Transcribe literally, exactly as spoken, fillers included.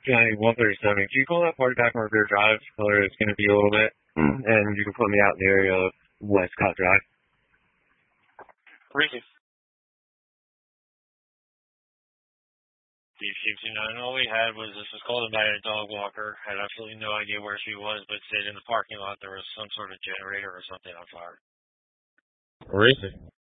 County one thirty-seven. Can you call that party back on River Drive? Tell her it's going to be a little bit. And you can put me out in the area of Westcott Drive. Reese. D fifteen nine. All we had was this was called by a dog walker. Had absolutely no idea where she was, but said in the parking lot there was some sort of generator or something on fire. Reese.